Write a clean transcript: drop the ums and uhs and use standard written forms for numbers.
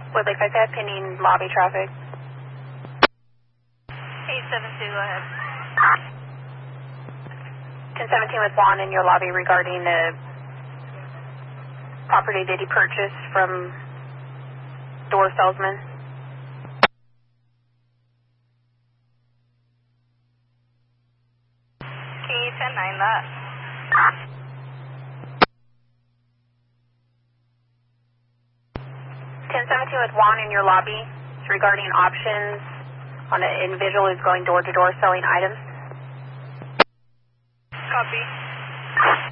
Woodlake 55, pending lobby traffic. 872, go ahead. 1017 with Juan in your lobby regarding the property that he purchased from door salesman. Can you 10-9 that? With Juan in your lobby. It's regarding options on an individual who's going door to door selling items. Copy.